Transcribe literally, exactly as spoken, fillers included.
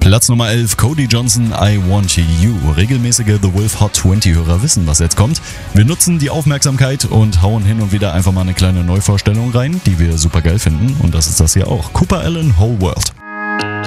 Platz Nummer elf, Cody Johnson, I Want You. Regelmäßige The Wolf Hot zwanzig Hörer wissen, was jetzt kommt. Wir nutzen die Aufmerksamkeit und hauen hin und wieder einfach mal eine kleine Neuvorstellung rein, die wir super geil finden. Und das ist das hier auch. Cooper Allen, Whole World.